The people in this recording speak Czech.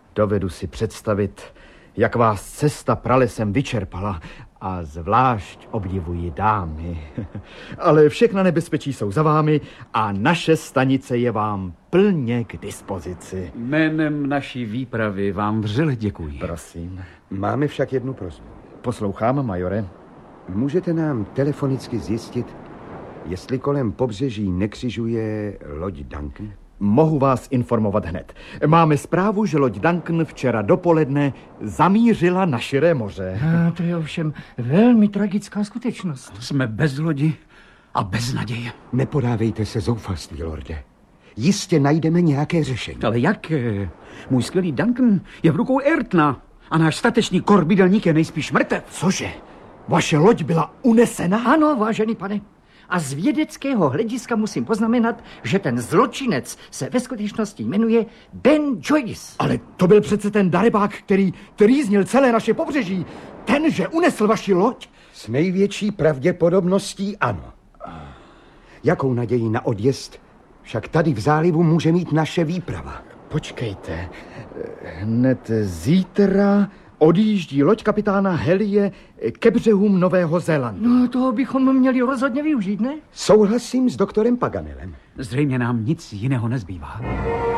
Dovedu si představit, jak vás cesta pralesem vyčerpala a zvlášť obdivuji dámy. Ale všechna nebezpečí jsou za vámi a naše stanice je vám plně k dispozici. Jménem naší výpravy vám vřele děkuji. Prosím. Máme však jednu prosbu. Poslouchám, majore. Můžete nám telefonicky zjistit, jestli kolem pobřeží nekřižuje loď Duncan? Mohu vás informovat hned. Máme zprávu, že loď Duncan včera dopoledne zamířila na širé moře. To je ovšem velmi tragická skutečnost. Jsme bez lodi a bez naděje. Nepodávejte se zoufalství, lorde. Jistě najdeme nějaké řešení. Ale jak? Můj skvělý Duncan je v rukou Ayrtona a náš statečný korbidelník je nejspíš mrtev. Cože? Vaše loď byla unesena? Ano, vážený pane. A z vědeckého hlediska musím poznamenat, že ten zločinec se ve skutečnosti jmenuje Ben Joyce. Ale to byl přece ten darebák, který trýznil celé naše pobřeží. Ten, že unesl vaši loď? S největší pravděpodobností ano. Jakou naději na odjezd však tady v zálivu může mít naše výprava? Počkejte. Hned zítra odjíždí loď kapitána Helie ke břehům Nového Zélandu. No, toho bychom měli rozhodně využít, ne? Souhlasím s doktorem Paganelem. Zřejmě nám nic jiného nezbývá.